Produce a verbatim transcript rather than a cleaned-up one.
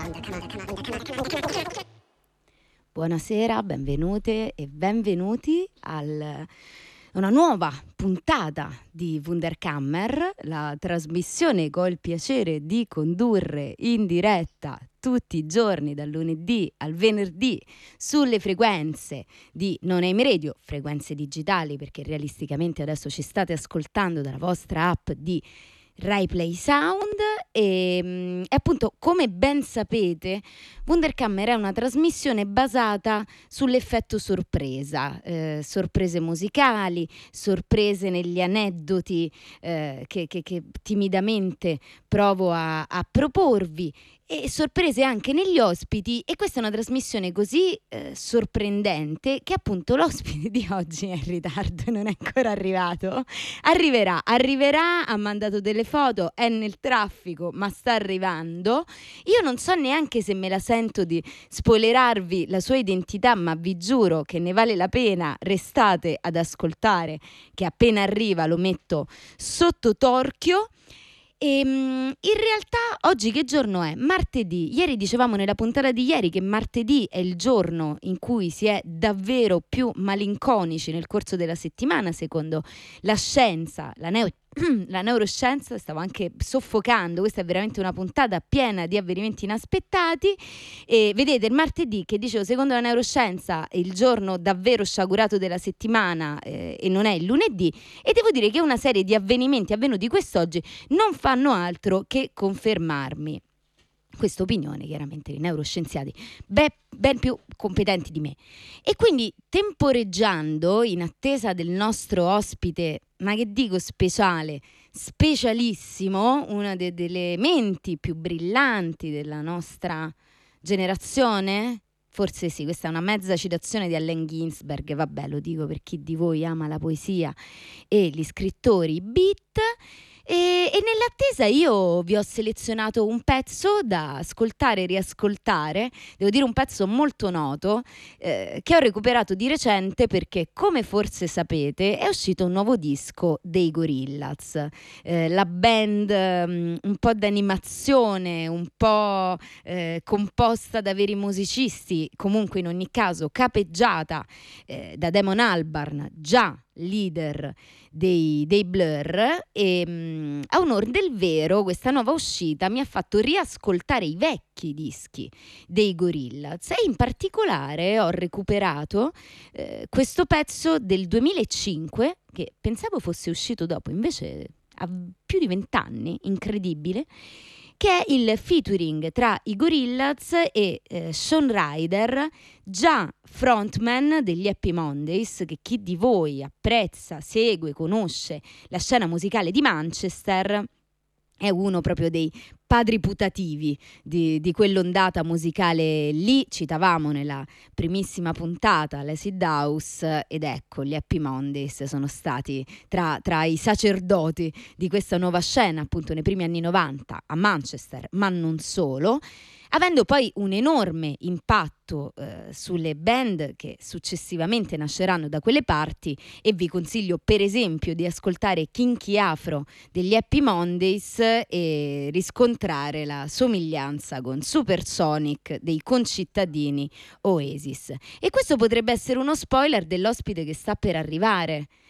Buonasera, benvenute e benvenuti al una nuova puntata di Wunderkammer, la trasmissione che ho il piacere di condurre in diretta tutti i giorni, dal lunedì al venerdì, sulle frequenze di Non Aim Radio, frequenze digitali, perché realisticamente adesso ci state ascoltando dalla vostra app di Rai Play Sound. E, e appunto, come ben sapete, Wunderkammer è una trasmissione basata sull'effetto sorpresa, eh, sorprese musicali, sorprese negli aneddoti eh, che, che, che timidamente provo a, a proporvi, e sorprese anche negli ospiti. E questa è una trasmissione così eh, sorprendente che appunto l'ospite di oggi è in ritardo e non è ancora arrivato. Arriverà, arriverà, ha mandato delle foto, è nel traffico ma sta arrivando. Io non so neanche se me la sento di spoilerarvi la sua identità, ma vi giuro che ne vale la pena. Restate ad ascoltare, che appena arriva lo metto sotto torchio. E, in realtà oggi che giorno è? Martedì. Ieri dicevamo nella puntata di ieri che martedì è il giorno in cui si è davvero più malinconici nel corso della settimana, secondo la scienza, la neo la neuroscienza. Stavo anche soffocando, questa è veramente una puntata piena di avvenimenti inaspettati. E vedete, il martedì, che dicevo, secondo la neuroscienza è il giorno davvero sciagurato della settimana, eh, e non è il lunedì. E devo dire che una serie di avvenimenti avvenuti quest'oggi non fanno altro che confermarmi questa opinione, chiaramente i neuroscienziati ben, ben più competenti di me. E quindi, temporeggiando in attesa del nostro ospite, ma che dico speciale, specialissimo, una de- delle menti più brillanti della nostra generazione, forse sì, questa è una mezza citazione di Allen Ginsberg, vabbè, lo dico per chi di voi ama la poesia e gli scrittori beat. E, e nell'attesa io vi ho selezionato un pezzo da ascoltare e riascoltare, devo dire un pezzo molto noto, eh, che ho recuperato di recente perché, come forse sapete, è uscito un nuovo disco dei Gorillaz, eh, la band um, un po' d'animazione, un po' eh, composta da veri musicisti, comunque in ogni caso capeggiata eh, da Damon Albarn, già leader dei, dei Blur. E um, a onor del vero, questa nuova uscita mi ha fatto riascoltare i vecchi dischi dei Gorillaz, e in particolare ho recuperato eh, questo pezzo del duemilacinque, che pensavo fosse uscito dopo, invece ha più di vent'anni, incredibile, che è il featuring tra i Gorillaz e eh, Shawn Ryder, già frontman degli Happy Mondays, che chi di voi apprezza, segue, conosce la scena musicale di Manchester è uno proprio dei padri putativi di, di quell'ondata musicale lì. Citavamo nella primissima puntata l'Acid House, ed ecco, gli Happy Mondays sono stati tra, tra i sacerdoti di questa nuova scena, appunto nei primi anni novanta a Manchester, ma non solo, avendo poi un enorme impatto eh, sulle band che successivamente nasceranno da quelle parti. E vi consiglio per esempio di ascoltare Kinky Afro degli Happy Mondays e riscontrare la somiglianza con Supersonic dei concittadini Oasis. E questo potrebbe essere uno spoiler dell'ospite che sta per arrivare.